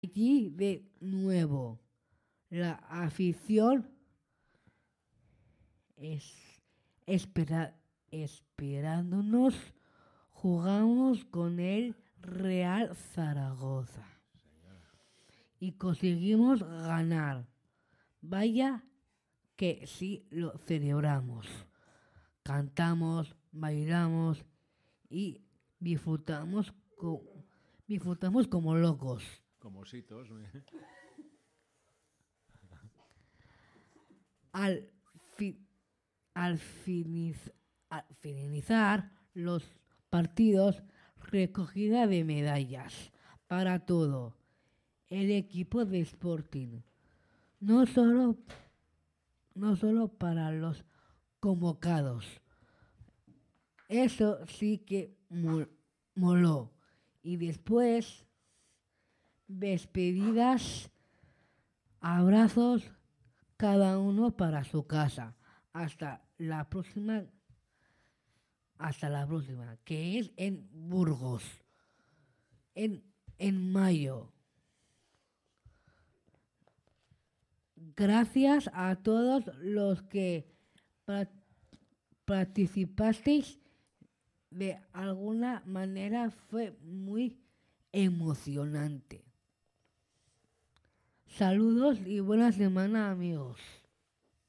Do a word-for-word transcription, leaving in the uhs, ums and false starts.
allí de nuevo. La afición es espera- esperándonos. Jugamos con el Real Zaragoza y conseguimos ganar. Vaya que sí lo celebramos. Cantamos, bailamos y disfrutamos, co- disfrutamos como locos. Como ositos. ¿eh? Al, fi- al, finiz- al finalizar los partidos, recogida de medallas para todo el equipo de Sporting. No solo, no solo para los convocados. Eso sí que mol- moló. Y después, despedidas, abrazos, cada uno para su casa. Hasta la próxima, hasta la próxima, que es en Burgos, en, en mayo. Gracias a todos los que pa- participasteis. De alguna manera fue muy emocionante. Saludos y buena semana, amigos.